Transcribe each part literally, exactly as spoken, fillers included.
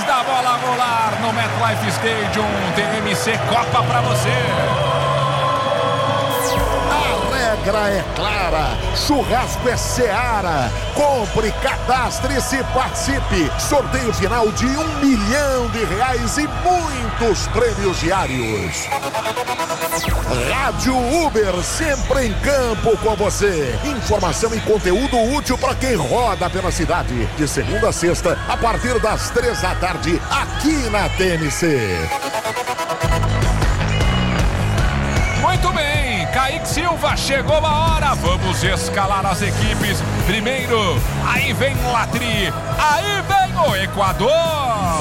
da bola rolar no MetLife Stadium. T M C Copa pra você. A regra é clara, churrasco é Seara. Compre, cadastre-se e participe. Sorteio final de um milhão de reais e muitos prêmios diários. Rádio Uber, sempre em campo com você. Informação e conteúdo útil para quem roda pela cidade. De segunda a sexta, a partir das três da tarde, aqui na T M C. Muito bem, Kaique Silva, chegou a hora, vamos escalar as equipes. Primeiro, aí vem o Latri, aí vem o Equador.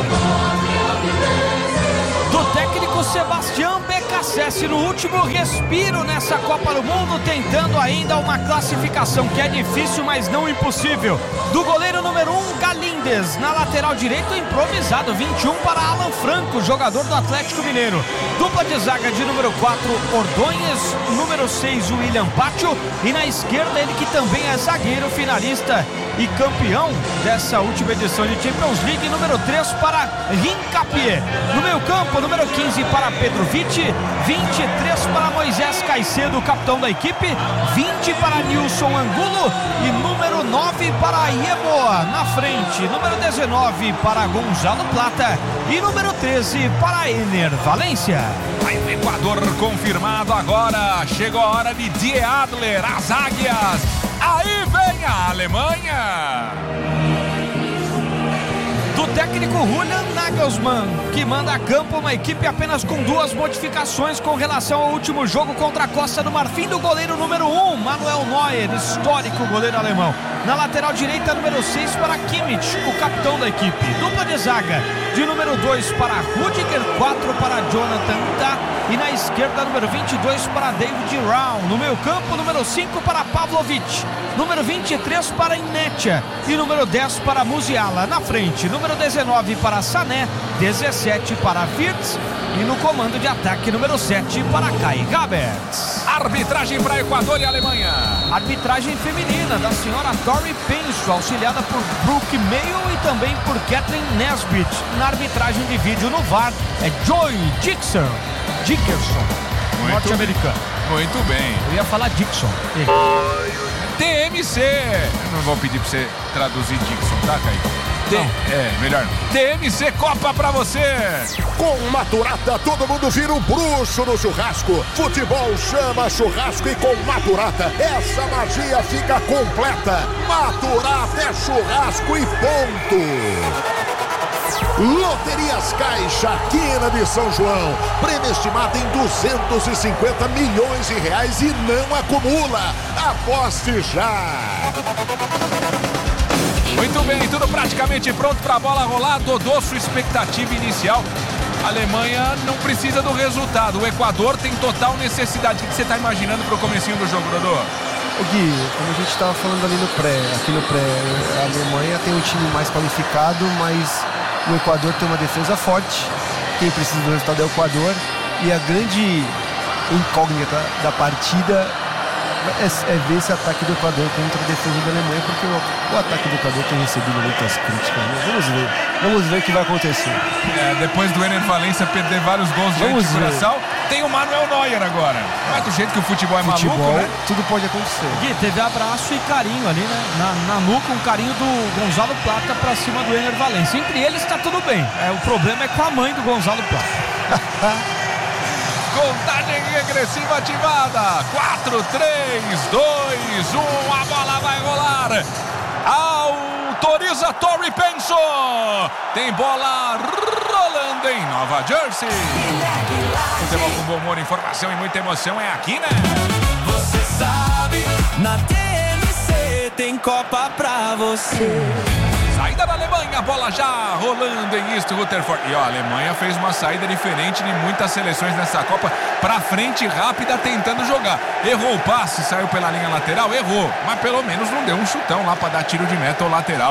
Do técnico Sebastião Becassese, no último respiro nessa Copa do Mundo, tentando ainda uma classificação que é difícil, mas não impossível. Do goleiro número um, Galíndez, na lateral direito, improvisado, vinte e um para Alan Franco, jogador do Atlético Mineiro. Dupla de zaga de número quatro, Ordonhes, número seis, William Pátio, e na esquerda ele que também é zagueiro, finalista e campeão dessa última edição de Champions League, número três para Hincapié. No meio campo, número quinze para Pedro Vitti, vinte e três para Moisés Caicedo, capitão da equipe, vinte para Nilson Angulo e número nove para Yeboah na frente, número dezenove para Gonzalo Plata e número treze para Ener Valência. Aí o Equador confirmado agora, chegou a hora de Die Adler, as águias. Aí vem a Alemanha. Do técnico Julian Nagelsmann, que manda a campo uma equipe apenas com duas modificações com relação ao último jogo contra a Costa do Marfim, do goleiro número um, Manuel Neuer, histórico goleiro alemão. Na lateral direita, número seis para Kimmich, o capitão da equipe. Dupla de zaga, de número dois para Rudiger, quatro para Jonathan Tah, e na esquerda, número vinte e dois para David Raum. No meio campo, número cinco para Pavlovic, número vinte e três para Inetia e número dez para Musiala. Na frente, número dezenove para Sané, dezessete para Wirtz e no comando de ataque, número sete para Kai Havertz. Arbitragem para Equador e Alemanha. Arbitragem feminina da senhora Tori Penso, auxiliada por Brooke Mayo e também por Kathleen Nesbitt. Na arbitragem de vídeo no V A R é Joy Dixon, Dickerson, norte-americano. Muito bem. Eu ia falar Dixon. T M C. Eu não vou pedir pra você traduzir Dixon, tá, Kaique? T... É, melhor não. T M C Copa pra você. Com Maturata, todo mundo vira um bruxo no churrasco. Futebol chama churrasco e com Maturata, essa magia fica completa. Maturata é churrasco e ponto. Loterias Caixa, Quina de São João. Prêmio estimado em duzentos e cinquenta milhões de reais e não acumula. Aposte já. Muito bem, tudo praticamente pronto para a bola rolar. Dodô, sua expectativa inicial. A Alemanha não precisa do resultado. O Equador tem total necessidade. O que você está imaginando para o comecinho do jogo, Dodô? O Gui, como a gente estava falando ali no pré, aqui no pré, a Alemanha tem um time mais qualificado, mas o Equador tem uma defesa forte. Quem precisa do resultado é o Equador. E a grande incógnita da partida é, é ver esse ataque do Equador contra a defesa da Alemanha, porque o, o ataque do Equador tem recebido muitas críticas, né? Vamos ver, vamos ver o que vai acontecer. É, depois do Ener Valência perder vários gols de figuração, tem o Manuel Neuer agora. Mas do jeito que o futebol é futebol, maluco, né? Tudo pode acontecer. Gui, teve abraço e carinho ali, né? Na, na nuca, um carinho do Gonzalo Plata pra cima do Ener Valência. Entre eles tá tudo bem. É, o problema é com a mãe do Gonzalo Plata. Contagem regressiva ativada. quatro, três, dois, um. A bola vai rolar. Autoriza Tori Penso. Tem bola rolando em Nova Jersey. Futebol com bom humor, informação e muita emoção é aqui, né? Você sabe, na T M C tem Copa pra você. Saída da Alemanha, bola já rolando em East Rutherford. E ó, a Alemanha fez uma saída diferente de muitas seleções nessa Copa. Pra frente, rápida, tentando jogar. Errou o passe, saiu pela linha lateral, errou. Mas pelo menos não deu um chutão lá pra dar tiro de meta ou lateral.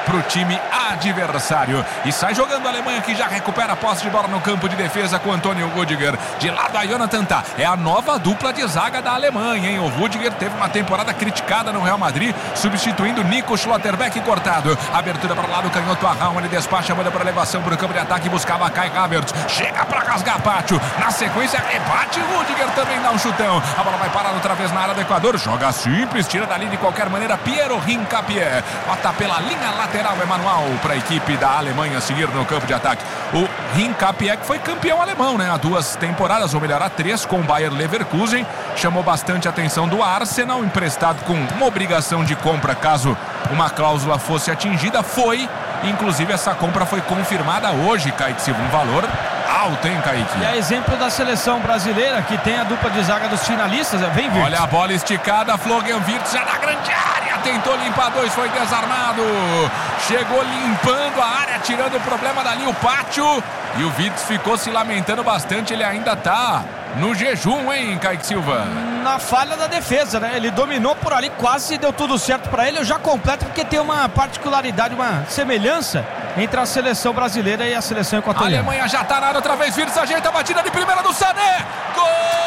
pro time adversário. E sai jogando a Alemanha, que já recupera a posse de bola no campo de defesa com Antônio Rudiger. De lado a Jonathan Tah. É a nova dupla de zaga da Alemanha, hein? O Rudiger teve uma temporada criticada no Real Madrid, substituindo Nico Schlotterbeck cortado. Abertura para o lado canhoto, a Raul, ele despacha, manda para elevação para o campo de ataque, buscava Kai Havertz. Chega para rasgar Pátio. Na sequência, rebate. Rudiger também dá um chutão. A bola vai parar outra vez na área do Equador. Joga simples, tira dali de qualquer maneira. Piero Hincapié. Bota pela linha lateral, Emanuel, para a equipe da Alemanha seguir no campo de ataque. O Hincapié, que foi campeão alemão, né? Há duas temporadas, ou melhor, há três, com o Bayer Leverkusen. Chamou bastante a atenção do Arsenal, emprestado com uma obrigação de compra caso uma cláusula fosse atingida. Foi, inclusive essa compra foi confirmada hoje, Kaique Silva, um valor alto, hein, Kaique? E é exemplo da seleção brasileira, que tem a dupla de zaga dos finalistas, é bem Wirtz. Olha a bola esticada, Florian Wirtz já na grande área, tentou limpar dois, foi desarmado, chegou limpando a área, tirando o problema dali o Pátio, e o Wirtz ficou se lamentando bastante, ele ainda tá no jejum, hein, Kaique Silva? Na falha da defesa, né? Ele dominou por ali, quase deu tudo certo para ele. Eu já completo porque tem uma particularidade, uma semelhança entre a seleção brasileira e a seleção equatoriana. A Alemanha já tá na área outra vez, Wirtz ajeita a batida de primeira do Sané. Gol!